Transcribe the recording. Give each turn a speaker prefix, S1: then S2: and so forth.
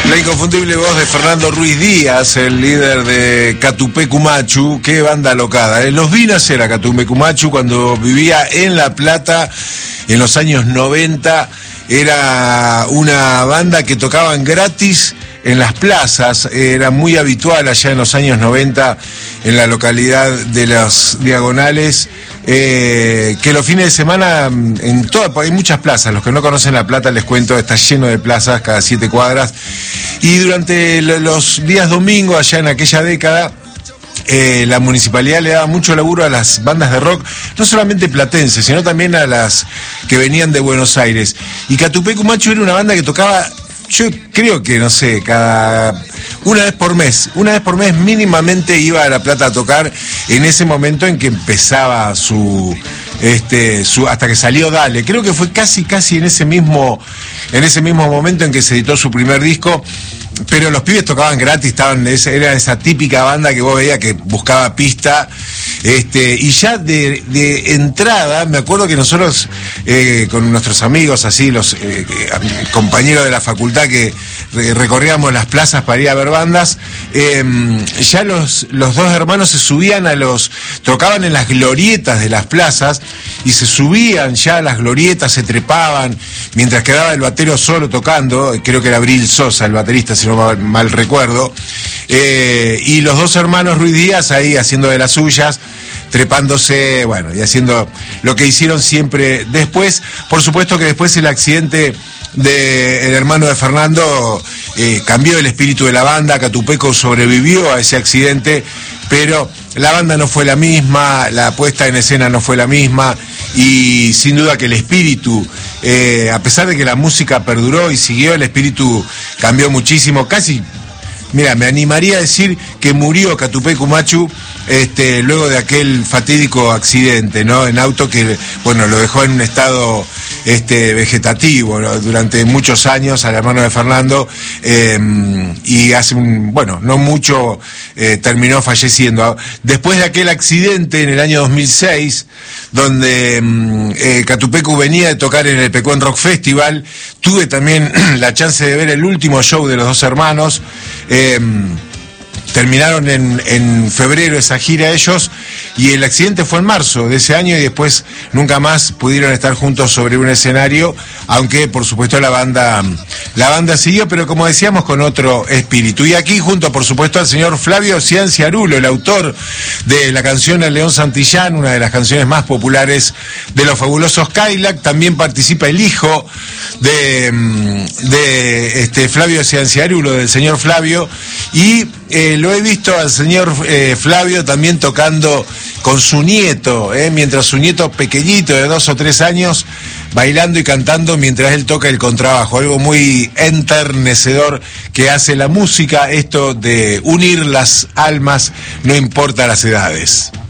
S1: La inconfundible voz de Fernando Ruiz Díaz, el líder de Catupecu Machu. Qué banda locada. Los vi nacer a Catupecu Machu cuando vivía en La Plata en los años 90. Era una banda que tocaban gratis en las plazas. Era muy habitual allá en los años 90 en la localidad de Las Diagonales. Que los fines de semana hay muchas plazas. Los que no conocen La Plata, les cuento, está lleno de plazas cada 7 cuadras. Y durante los días domingos, allá en aquella década, la municipalidad le daba mucho laburo a las bandas de rock, no solamente platenses, sino también a las que venían de Buenos Aires. Y Catupecu Machu era una banda que tocaba, yo creo que, no sé, una vez por mes mínimamente iba a La Plata a tocar, en ese momento en que empezaba hasta que salió Dale. Creo que fue casi en ese mismo momento en que se editó su primer disco. Pero los pibes tocaban gratis, era esa típica banda que vos veías que buscaba pista, y ya de entrada, me acuerdo que nosotros, con nuestros amigos, así, los compañeros de la facultad que recorríamos las plazas para ir a ver bandas, ya los dos hermanos se subían tocaban en las glorietas de las plazas, y se subían ya a las glorietas, se trepaban, mientras quedaba el batero solo tocando, creo que era Abril Sosa el baterista, si no mal recuerdo, y los dos hermanos Ruiz Díaz ahí haciendo de las suyas, trepándose, bueno, y haciendo lo que hicieron siempre. Después, por supuesto que después el accidente del hermano de Fernando cambió el espíritu de la banda. Catupecu sobrevivió a ese accidente, pero la banda no fue la misma, la puesta en escena no fue la misma, y sin duda que el espíritu, a pesar de que la música perduró y siguió, el espíritu cambió muchísimo. Casi, mira, me animaría a decir que murió Catupecu Machu luego de aquel fatídico accidente, ¿no? En auto que, bueno, lo dejó en un estado vegetativo, ¿no? Durante muchos años al hermano de Fernando, y hace no mucho terminó falleciendo. Después de aquel accidente en el año 2006, donde Catupecu venía de tocar en el Pecuén Rock Festival, tuve también la chance de ver el último show de los dos hermanos. Terminaron en febrero esa gira ellos, y el accidente fue en marzo de ese año, y después nunca más pudieron estar juntos sobre un escenario, aunque por supuesto la banda siguió, pero como decíamos, con otro espíritu. Y aquí junto, por supuesto, al señor Flavio Cianciarulo, el autor de la canción El León Santillán, una de las canciones más populares de los fabulosos Cadillac. También participa el hijo de Flavio Cianciarulo, del señor Flavio, y lo he visto al señor Flavio también tocando con su nieto, mientras su nieto pequeñito de 2 o 3 años, bailando y cantando mientras él toca el contrabajo. Algo muy enternecedor que hace la música, esto de unir las almas, no importa las edades.